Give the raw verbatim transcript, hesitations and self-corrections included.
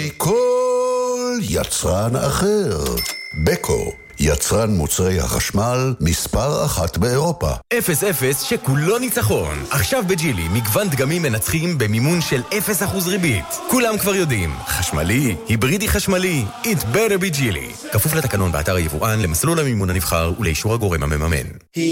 מכל יצרן אחר. בקו, יצרן מוצרי החשמל מספר אחת באירופה. אפס אפס שכולו ניצחון. עכשיו בג'ילי מגוון דגמים מנצחים במימון של אפס אחוז ריבית. כולם כבר יודעים, חשמלי, היברידי חשמלי, it better be ג'ילי. כפוף לתקנון באתר היבואן, למסלול המימון הנבחר ולאישור הגורם המממן.